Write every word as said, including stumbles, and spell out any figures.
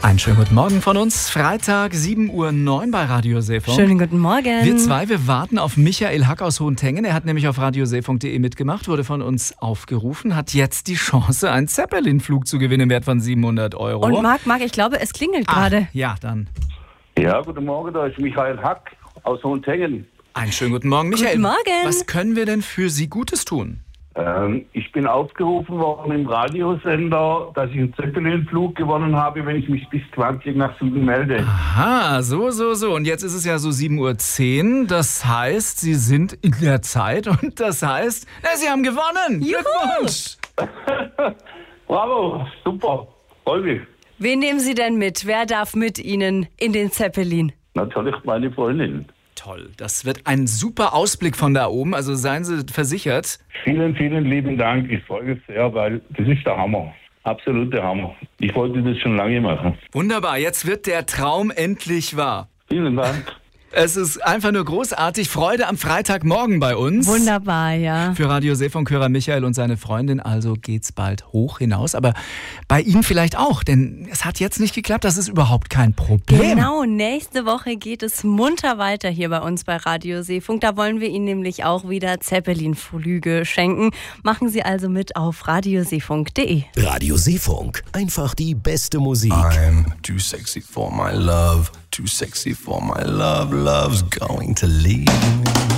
Einen schönen guten Morgen von uns. Freitag, sieben Uhr neun bei Radio Seefunk. Schönen guten Morgen. Wir zwei, wir warten auf Michael Hack aus Hohentengen. Er hat nämlich auf radioseefunk punkt de mitgemacht, wurde von uns aufgerufen, hat jetzt die Chance, einen Zeppelin-Flug zu gewinnen im Wert von siebenhundert Euro. Und Marc, Marc, ich glaube, es klingelt gerade. Ja, dann. Ja, guten Morgen, da ist Michael Hack aus Hohentengen. Einen schönen guten Morgen, Michael. Guten Morgen. Was können wir denn für Sie Gutes tun? Ähm, ich bin aufgerufen worden im Radiosender, dass ich einen Zeppelin-Flug gewonnen habe, wenn ich mich bis zwanzig nach Süden melde. Aha, so, so, so. Und jetzt ist es ja so sieben Uhr zehn. Das heißt, Sie sind in der Zeit und das heißt, na, Sie haben gewonnen. Juhu. Glückwunsch. Bravo, super, freue mich. Wen nehmen Sie denn mit? Wer darf mit Ihnen in den Zeppelin? Natürlich meine Freundin. Toll, das wird ein super Ausblick von da oben, also seien Sie versichert. Vielen, vielen lieben Dank, ich freue mich sehr, weil das ist der Hammer. Absolut der Hammer. Ich wollte das schon lange machen. Wunderbar, jetzt wird der Traum endlich wahr. Vielen Dank. Es ist einfach nur großartig. Freude am Freitagmorgen bei uns. Wunderbar, ja. Für Radio Seefunk-Hörer Michael und seine Freundin, also geht's bald hoch hinaus. Aber bei Ihnen vielleicht auch, denn es hat jetzt nicht geklappt, das ist überhaupt kein Problem. Genau, nächste Woche geht es munter weiter hier bei uns bei Radio Seefunk. Da wollen wir Ihnen nämlich auch wieder Zeppelin-Flüge schenken. Machen Sie also mit auf radioseefunk punkt de. Radio Seefunk, einfach die beste Musik. I'm too sexy for my love, too sexy for my love, love's going to leave me.